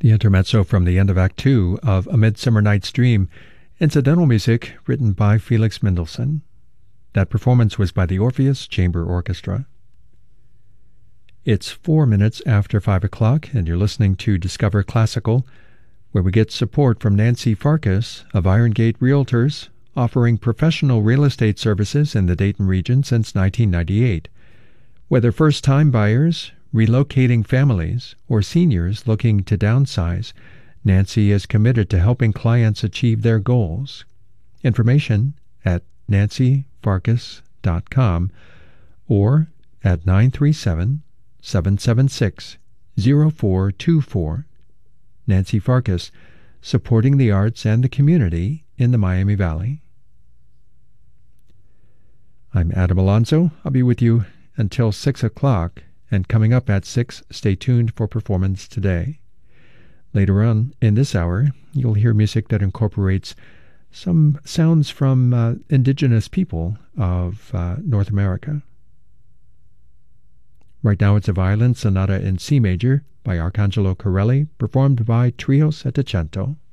The intermezzo from the end of Act 2 of A Midsummer Night's Dream, incidental music written by Felix Mendelssohn. That performance was by the Orpheus Chamber Orchestra. It's 4 minutes after 5 o'clock, and you're listening to Discover Classical, where we get support from Nancy Farkas of Iron Gate Realtors, offering professional real estate services in the Dayton region since 1998. Whether first-time buyers, relocating families, or seniors looking to downsize, Nancy is committed to helping clients achieve their goals. Information at nancyfarkas.com or at 937-776-0424. Nancy Farkas, supporting the arts and the community in the Miami Valley. I'm Adam Alonso. I'll be with you until 6 o'clock, and coming up at 6, stay tuned for Performance Today. Later on in this hour, you'll hear music that incorporates some sounds from indigenous people of North America. Right now it's a violin sonata in C major by Arcangelo Corelli, performed by Trio Settecento.